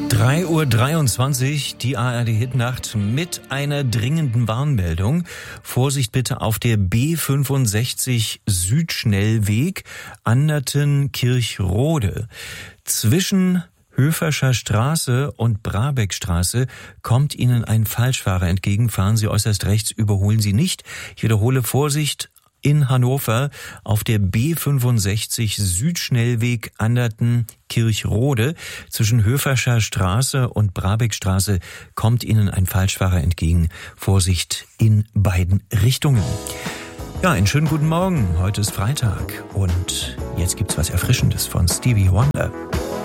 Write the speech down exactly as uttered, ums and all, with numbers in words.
drei Uhr dreiundzwanzig, die A R D-Hitnacht mit einer dringenden Warnmeldung. Vorsicht bitte auf der B fünfundsechzig Südschnellweg Anderten-Kirchrode. Zwischen Höferscher Straße und Brabeckstraße kommt Ihnen ein Falschfahrer entgegen. Fahren Sie äußerst rechts, überholen Sie nicht. Ich wiederhole, Vorsicht in Hannover auf der B fünfundsechzig Südschnellweg Anderten-Kirchrode. Zwischen Höferscher Straße und Brabeckstraße kommt Ihnen ein Falschfahrer entgegen. Vorsicht in beiden Richtungen. Ja, einen schönen guten Morgen. Heute ist Freitag und jetzt gibt's was Erfrischendes von Stevie Wonder.